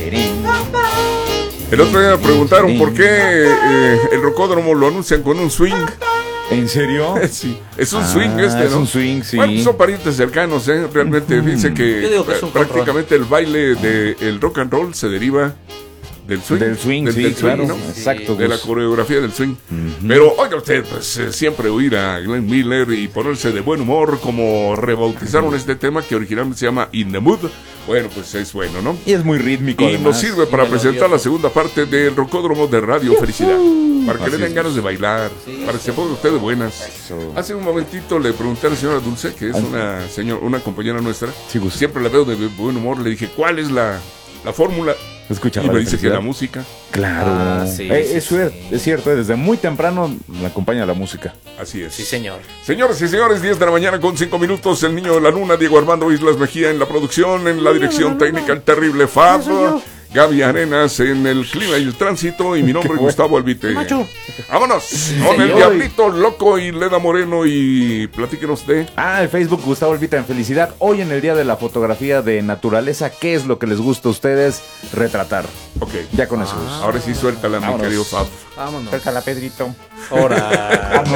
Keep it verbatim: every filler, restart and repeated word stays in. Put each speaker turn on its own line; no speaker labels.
El otro día me preguntaron por qué eh, el rocódromo lo anuncian con un swing.
¿En serio?
Sí, es un
ah,
swing este, ¿no?
Es un swing, sí.
Bueno, son parientes cercanos, ¿eh? Realmente, uh-huh. Dice que, que prácticamente el baile del rock and roll se deriva del swing.
Del swing,
del,
sí,
del swing,
claro.
¿no?
Exacto.
De la coreografía del swing. Uh-huh. Pero, oiga usted, pues eh, siempre oír a Glenn Miller y ponerse de buen humor, como rebautizaron uh-huh. este tema que originalmente se llama In the Mood. Bueno, pues es bueno, ¿no?
Y es muy rítmico.
Y
además.
nos sirve para presentar la segunda parte del Rocódromo de Radio Felicidad. Para que Así le den ganas de bailar, sí, para que sí. se ponga usted de buenas. Eso. Hace un momentito le pregunté a la señora Dulce, que es Ay. una señora, una compañera nuestra, sí, siempre la veo de buen humor, le dije, ¿cuál es la, la fórmula?
Escucha,
y me dice felicidad. que la música.
Claro, ah, sí, eh, sí, es, sí. es cierto, desde muy temprano me acompaña la música.
Así es.
Sí, señor.
Señoras y señores, diez de la mañana con cinco minutos, el niño de la luna, Diego Armando Islas Mejía en la producción, en la dirección técnica, el terrible Fab, Gaby Arenas en el clima y el tránsito, y mi nombre es Gustavo Albite.
Macho.
Vámonos sí, con el Diablito Loco y Leda Moreno, y platíquenos de...
Ah, el Facebook Gustavo Albita en Felicidad. Hoy en el día de la fotografía de naturaleza, ¿qué es lo que les gusta a ustedes retratar?
Ok.
Ya con
ah,
eso.
Ahora sí suéltala, mi querido Fab.
Vámonos.
Suéltala, Pedrito.
Ahora.